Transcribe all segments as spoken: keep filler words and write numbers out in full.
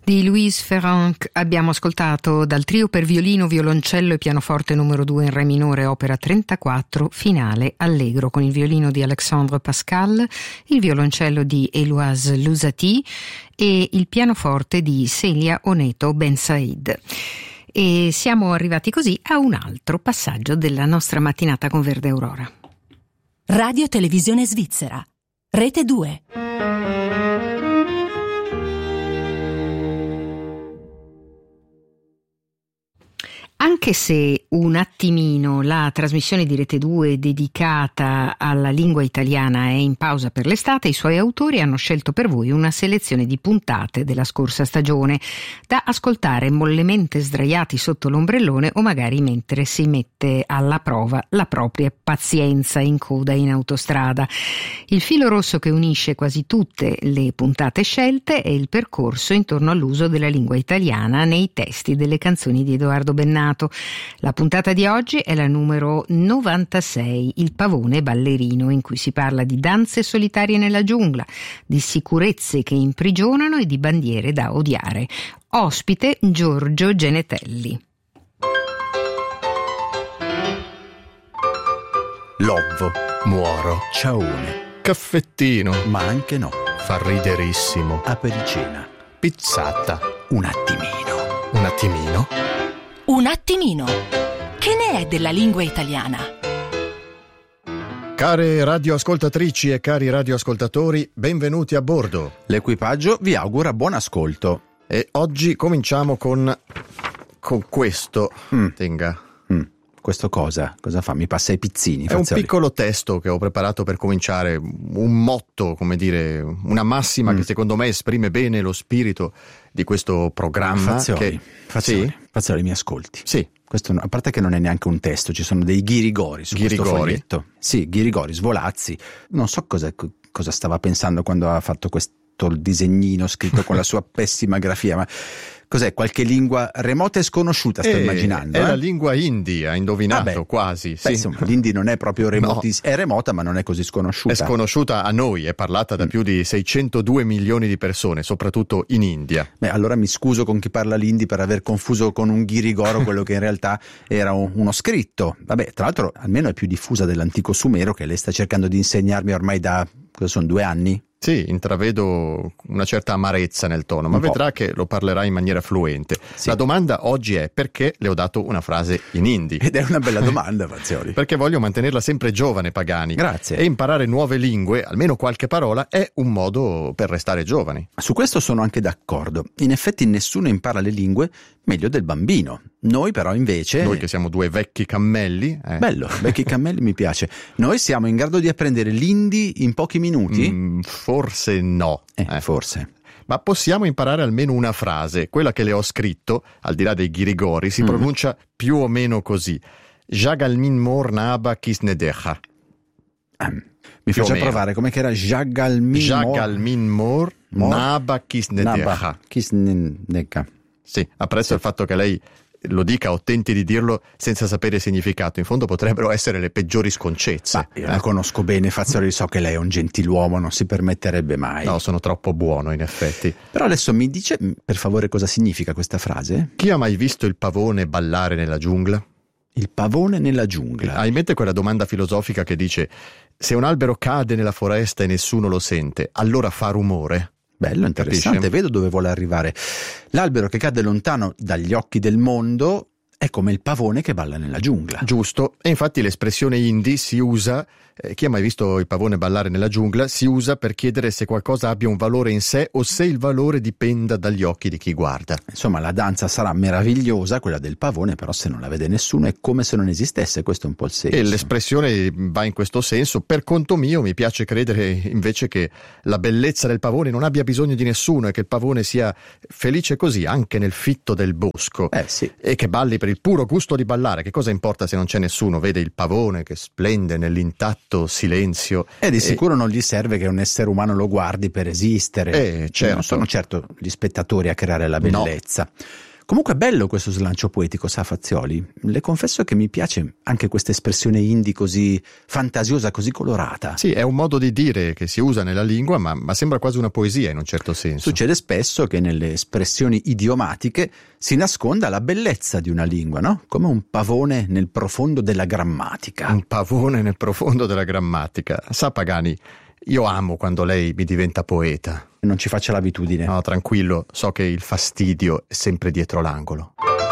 Di Louise Ferrand abbiamo ascoltato dal trio per violino, violoncello e pianoforte numero due in re minore, opera trentaquattro, finale allegro, con il violino di Alexandre Pascal, il violoncello di Eloise Lusati e il pianoforte di Celia Oneto Ben Said. E siamo arrivati così a un altro passaggio della nostra mattinata con Verde Aurora. Radio Televisione Svizzera, Rete due. Anche se un attimino la trasmissione di Rete due dedicata alla lingua italiana è in pausa per l'estate, i suoi autori hanno scelto per voi una selezione di puntate della scorsa stagione da ascoltare mollemente sdraiati sotto l'ombrellone o magari mentre si mette alla prova la propria pazienza in coda in autostrada. Il filo rosso che unisce quasi tutte le puntate scelte è il percorso intorno all'uso della lingua italiana nei testi delle canzoni di Edoardo Bennato. La puntata di oggi è la numero novantasei, Il pavone ballerino, in cui si parla di danze solitarie nella giungla, di sicurezze che imprigionano e di bandiere da odiare. Ospite Giorgio Genetelli. Lovvo, muoro, ciaone, caffettino, ma anche no, fa riderissimo, apericena, pizzata, un attimino. Un attimino? Un attimino. Che ne è della lingua italiana? Care radioascoltatrici e cari radioascoltatori, benvenuti a bordo. L'equipaggio vi augura buon ascolto. E oggi cominciamo con con questo. Mm. Tenga. Mm. Questo cosa? Cosa fa? Mi passa i pizzini. È un Fazioli. piccolo testo che ho preparato per cominciare, un motto, come dire, una massima mm. che secondo me esprime bene lo spirito di questo programma. Fazioli, che... Fazioli, sì? Fazioli, mi ascolti? Sì. Questo, a parte che non è neanche un testo, ci sono dei ghirigori su ghirigori. questo foglietto. Sì, ghirigori, svolazzi. Non so cosa, cosa stava pensando quando ha fatto questo disegnino scritto con la sua pessima grafia, ma cos'è? Qualche lingua remota e sconosciuta sto eh, immaginando. È eh? la lingua hindi, ha indovinato. Ah beh, quasi. Beh, sì. insomma, l'indi non è proprio remotissima, No. È remota ma non è così sconosciuta. È sconosciuta a noi, è parlata da Mm. più di seicentodue milioni di persone, soprattutto in India. Beh, allora mi scuso con chi parla l'indi per aver confuso con un ghirigoro quello che in realtà era un, uno scritto. Vabbè, tra l'altro almeno è più diffusa dell'antico sumero che lei sta cercando di insegnarmi ormai da, cosa sono, due anni? Sì, intravedo una certa amarezza nel tono, ma Un po'. vedrà che lo parlerà in maniera fluente. Sì. La domanda oggi è: perché le ho dato una frase in hindi? Ed è una bella domanda, Fazioli. Perché voglio mantenerla sempre giovane, Pagani. Grazie. E imparare nuove lingue, almeno qualche parola, è un modo per restare giovani. Su questo sono anche d'accordo. In effetti nessuno impara le lingue meglio del bambino. Noi però invece... Noi che siamo due vecchi cammelli. Eh. Bello, vecchi cammelli mi piace. Noi siamo in grado di apprendere l'indi in pochi minuti? Mm, forse no. Eh, Eh. forse. Ma possiamo imparare almeno una frase. Quella che le ho scritto, al di là dei ghirigori, si Mm. pronuncia più o meno così: Jagalmin mor naaba kisnedecha. Mi Più faccia o meno. provare, com'è che era? Jagalmin Jagalmin mor Mor- naaba kisnedecha. Naba Kisnedeka. Sì, apprezzo il fatto che lei lo dica o tenti di dirlo senza sapere il significato. In fondo potrebbero essere le peggiori sconcezze. Ma io la conosco bene, Fazzoli, so che lei è un gentiluomo, non si permetterebbe mai. No, sono troppo buono in effetti. Però adesso mi dice, per favore, cosa significa questa frase? Chi ha mai visto il pavone ballare nella giungla? Il pavone nella giungla. Hai in mente quella domanda filosofica che dice: se un albero cade nella foresta e nessuno lo sente, allora fa rumore? Bello, interessante, Capisci? vedo dove vuole arrivare. L'albero che cade lontano dagli occhi del mondo è come il pavone che balla nella giungla. Giusto, e infatti l'espressione hindi si usa, eh, chi ha mai visto il pavone ballare nella giungla, si usa per chiedere se qualcosa abbia un valore in sé o se il valore dipenda dagli occhi di chi guarda. Insomma, la danza sarà meravigliosa, quella del pavone, però se non la vede nessuno è come se non esistesse, questo è un po' il senso. E l'espressione va in questo senso. Per conto mio mi piace credere invece che la bellezza del pavone non abbia bisogno di nessuno e che il pavone sia felice così anche nel fitto del bosco. Eh sì. E che balli per il puro gusto di ballare. Che cosa importa se non c'è nessuno? Vede il pavone che splende nell'intatto silenzio. E di sicuro non gli serve che un essere umano lo guardi per esistere. Eh, certo. Non sono certo gli spettatori a creare la bellezza. Comunque è bello questo slancio poetico, sa Fazioli? Le confesso che mi piace anche questa espressione indie così fantasiosa, così colorata. Sì, è un modo di dire che si usa nella lingua, ma, ma sembra quasi una poesia in un certo senso. Succede spesso che nelle espressioni idiomatiche si nasconda la bellezza di una lingua, no? Come un pavone nel profondo della grammatica. Un pavone nel profondo della grammatica. Sa Pagani, io amo quando lei mi diventa poeta. Non ci faccia l'abitudine. No, tranquillo, so che il fastidio è sempre dietro l'angolo.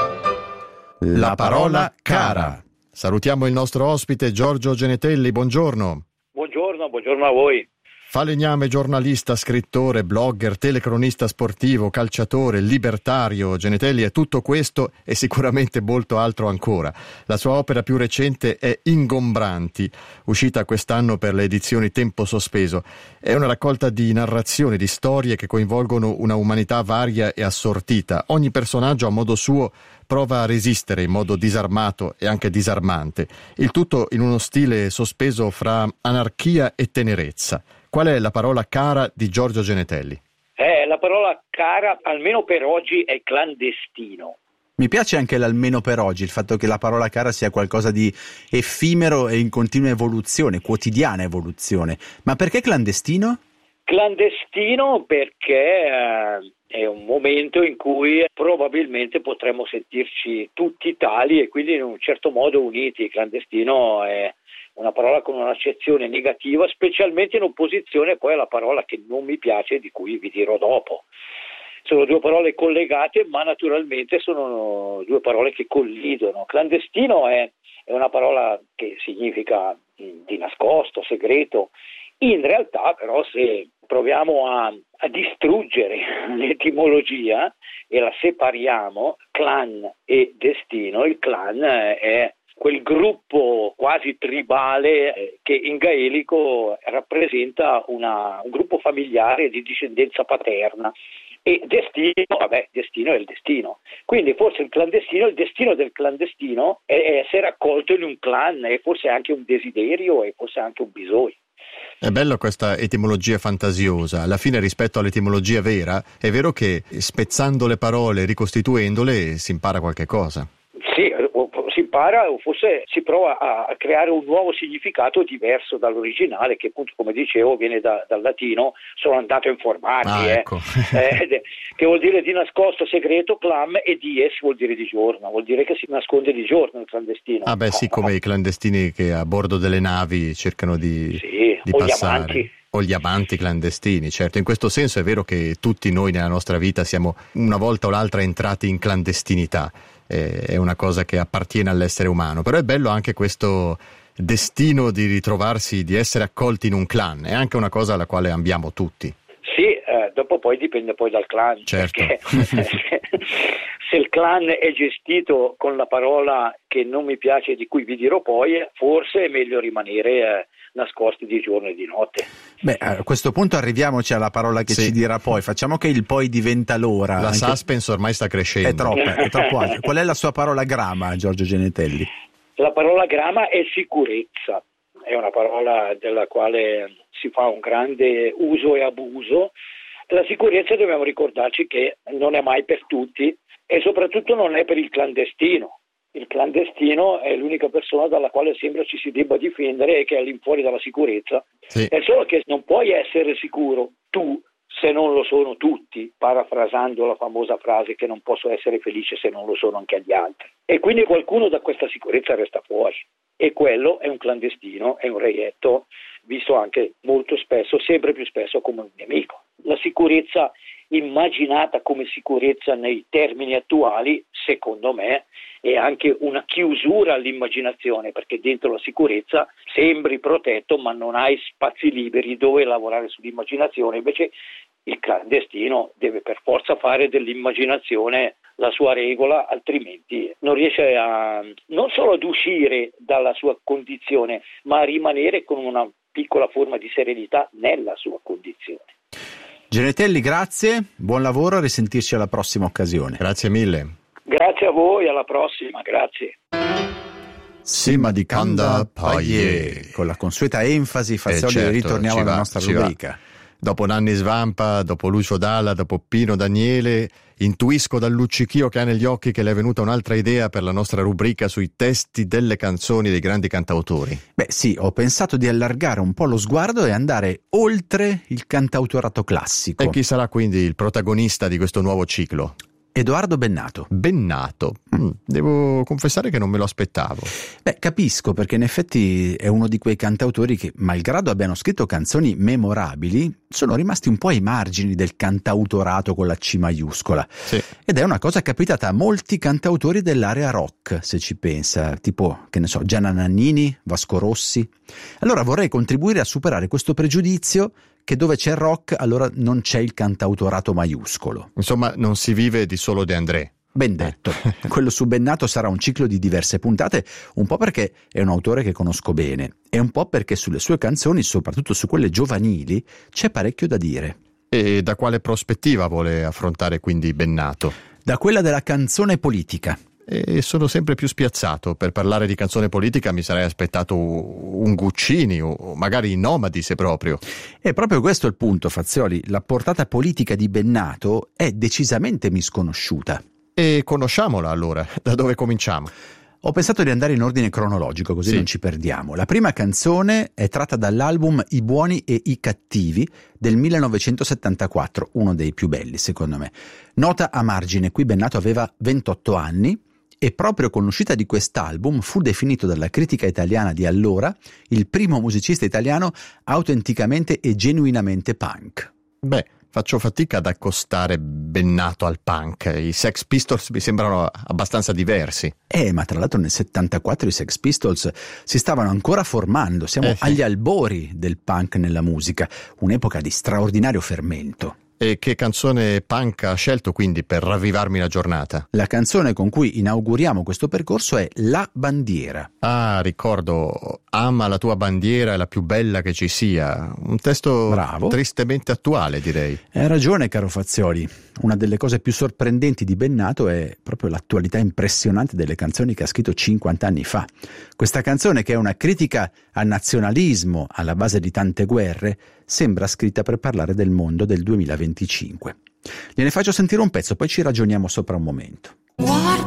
La, la parola cara. Salutiamo il nostro ospite Giorgio Genetelli, buongiorno. Buongiorno, buongiorno a voi. Falegname, giornalista, scrittore, blogger, telecronista sportivo, calciatore, libertario. Genetelli è tutto questo e sicuramente molto altro ancora. La sua opera più recente è Ingombranti, uscita quest'anno per le edizioni Tempo Sospeso. È una raccolta di narrazioni, di storie che coinvolgono una umanità varia e assortita. Ogni personaggio a modo suo prova a resistere in modo disarmato e anche disarmante. Il tutto in uno stile sospeso fra anarchia e tenerezza. Qual è la parola cara di Giorgio Genetelli? Eh, la parola cara, almeno per oggi, è clandestino. Mi piace anche l'almeno per oggi, il fatto che la parola cara sia qualcosa di effimero e in continua evoluzione, quotidiana evoluzione. Ma perché clandestino? Clandestino perché eh, è un momento in cui probabilmente potremmo sentirci tutti tali e quindi in un certo modo uniti. Clandestino è una parola con un'accezione negativa, specialmente in opposizione poi alla parola che non mi piace, di cui vi dirò dopo. Sono due parole collegate, ma naturalmente sono due parole che collidono. Clandestino è, è una parola che significa di nascosto, segreto. In realtà però se proviamo a, a distruggere l'etimologia e la separiamo, clan e destino, il clan è quel gruppo quasi tribale che in gaelico rappresenta una, un gruppo familiare di discendenza paterna. E destino, vabbè, destino è il destino. Quindi forse il clandestino, il destino del clandestino è essere accolto in un clan, e forse anche un desiderio e forse anche un bisogno. È bello questa etimologia fantasiosa. Alla fine, rispetto all'etimologia vera, è vero che spezzando le parole, ricostituendole, si impara qualche cosa. Sì, si impara o forse si prova a creare un nuovo significato diverso dall'originale, che appunto, come dicevo, viene da, dal latino. Sono andato a informarmi, ah, eh. ecco. eh, che vuol dire di nascosto, segreto, clam, e dies vuol dire di giorno, vuol dire che si nasconde di giorno il clandestino. Ah beh sì, come i clandestini che a bordo delle navi cercano di, sì, di o passare. Gli amanti. O gli amanti clandestini, certo. In questo senso è vero che tutti noi nella nostra vita siamo una volta o l'altra entrati in clandestinità. È una cosa che appartiene all'essere umano, però è bello anche questo destino di ritrovarsi, di essere accolti in un clan, è anche una cosa alla quale ambiamo tutti. Sì, eh, dopo poi dipende poi dal clan, certo. Perché se il clan è gestito con la parola che non mi piace, di cui vi dirò poi, forse è meglio rimanere eh, nascosti di giorno e di notte. Beh, a questo punto arriviamoci alla parola che sì. ci dirà poi. Facciamo che il poi diventa l'ora. La anche... suspense ormai sta crescendo. È troppo, è troppo alto. Qual è la sua parola grama, Giorgio Genetelli? La parola grama è sicurezza. È una parola della quale si fa un grande uso e abuso. La sicurezza, dobbiamo ricordarci che non è mai per tutti e soprattutto non è per il clandestino. Il clandestino è l'unica persona dalla quale sembra ci si debba difendere e che è all'infuori dalla sicurezza. Sì. È solo che non puoi essere sicuro tu se non lo sono tutti, parafrasando la famosa frase che non posso essere felice se non lo sono anche gli altri. E quindi qualcuno da questa sicurezza resta fuori. E quello è un clandestino, è un reietto, visto anche molto spesso, sempre più spesso, come un nemico. La sicurezza immaginata come sicurezza nei termini attuali, secondo me, è anche una chiusura all'immaginazione, perché dentro la sicurezza sembri protetto ma non hai spazi liberi dove lavorare sull'immaginazione. Invece il clandestino deve per forza fare dell'immaginazione la sua regola, altrimenti non riesce a non solo ad uscire dalla sua condizione, ma a rimanere con una piccola forma di serenità nella sua condizione. Genetelli, grazie, buon lavoro, a risentirci alla prossima occasione. Grazie mille. Grazie a voi, alla prossima, grazie. Sima di Canda Paie. Con la consueta enfasi, Fazioli, eh certo, ritorniamo alla va, nostra ci rubrica. Va. Dopo Nanni Svampa, dopo Lucio Dalla, dopo Pino Daniele, intuisco dal luccichio che ha negli occhi che le è venuta un'altra idea per la nostra rubrica sui testi delle canzoni dei grandi cantautori. Beh sì, ho pensato di allargare un po' lo sguardo e andare oltre il cantautorato classico. E chi sarà quindi il protagonista di questo nuovo ciclo? Edoardo Bennato. Bennato. Mm, devo confessare che non me lo aspettavo. Beh, capisco, perché in effetti è uno di quei cantautori che, malgrado abbiano scritto canzoni memorabili, sono rimasti un po' ai margini del cantautorato con la C maiuscola. Sì. Ed è una cosa capitata a molti cantautori dell'area rock, se ci pensa, tipo, che ne so, Gianna Nannini, Vasco Rossi. Allora vorrei contribuire a superare questo pregiudizio che dove c'è rock allora non c'è il cantautorato maiuscolo. Insomma, non si vive di solo De André. Ben detto. Quello su Bennato sarà un ciclo di diverse puntate, un po' perché è un autore che conosco bene e un po' perché sulle sue canzoni, soprattutto su quelle giovanili, c'è parecchio da dire. E da quale prospettiva vuole affrontare quindi Bennato? Da quella della canzone politica. E sono sempre più spiazzato. Per parlare di canzone politica mi sarei aspettato un Guccini o magari i Nomadis proprio. E proprio questo è il punto, Fazioli. La portata politica di Bennato è decisamente misconosciuta. E conosciamola allora. Da dove cominciamo? Ho pensato di andare in ordine cronologico, così sì. non ci perdiamo. La prima canzone è tratta dall'album I buoni e i cattivi del millenovecentosettantaquattro, uno dei più belli secondo me. Nota a margine, qui Bennato aveva ventotto anni e proprio con l'uscita di quest'album fu definito dalla critica italiana di allora il primo musicista italiano autenticamente e genuinamente punk. Beh, faccio fatica ad accostare Bennato al punk. I Sex Pistols mi sembrano abbastanza diversi. Eh, ma tra l'altro nel settantaquattro i Sex Pistols si stavano ancora formando. Siamo eh sì. agli albori del punk nella musica, un'epoca di straordinario fermento. E che canzone punk ha scelto quindi per ravvivarmi la giornata? La canzone con cui inauguriamo questo percorso è La bandiera. Ah, ricordo, ama la tua bandiera, è la più bella che ci sia. Un testo Bravo. tristemente attuale, direi. Hai ragione, caro Fazioli. Una delle cose più sorprendenti di Bennato è proprio l'attualità impressionante delle canzoni che ha scritto cinquanta anni fa. Questa canzone, che è una critica al nazionalismo alla base di tante guerre, sembra scritta per parlare del mondo del duemilaventicinque. Gliene faccio sentire un pezzo, poi ci ragioniamo sopra un momento.